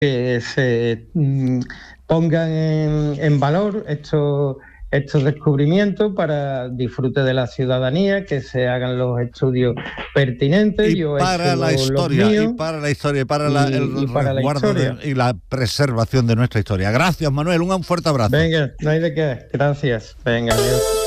que se pongan en valor estos descubrimientos para disfrute de la ciudadanía, que se hagan los estudios pertinentes. Y para la historia, y para la historia, y para el resguardo y la preservación de nuestra historia. Gracias, Manuel, un fuerte abrazo. Venga, no hay de qué. Gracias. Venga, adiós.